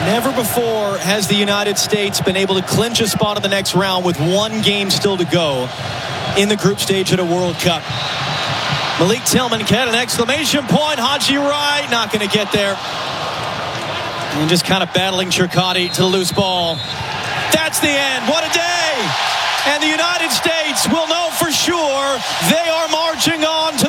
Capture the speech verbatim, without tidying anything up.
Never before has the United States been able to clinch a spot in the next round with one game still to go in the group stage at a World Cup. Malik Tillman had an exclamation point. Haji Wright not going to get there. And just kind of battling Chircotti to the loose ball. That's the end. What a day. And the United States will know for sure they are marching on